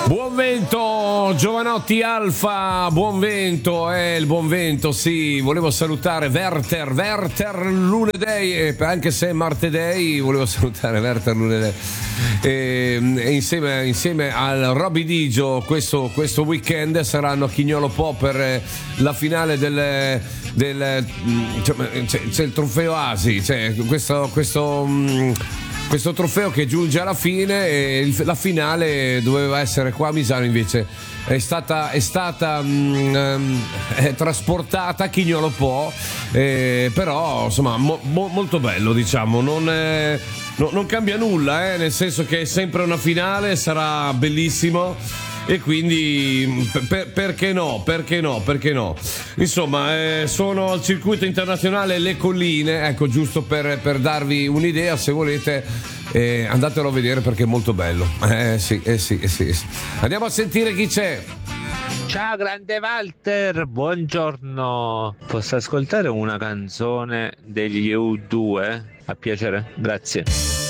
Buon vento, Giovanotti Alfa, buon vento, il buon vento, sì, volevo salutare Werther lunedì, anche se è martedì, volevo salutare Werther lunedì, insieme al Roby Digio questo weekend saranno a Chignolo Po per la finale c'è il trofeo Asi, c'è questo trofeo che giunge alla fine e la finale doveva essere qua a Misano, invece è stata trasportata a Chignolo Po, però insomma molto bello, diciamo, non cambia nulla, nel senso che è sempre una finale, sarà bellissimo. E quindi perché no? Insomma, sono al circuito internazionale Le Colline, ecco, giusto per darvi un'idea, se volete andatelo a vedere perché è molto bello. Sì. Andiamo a sentire chi c'è. Ciao grande Walter, buongiorno. Posso ascoltare una canzone degli U2? A piacere, grazie.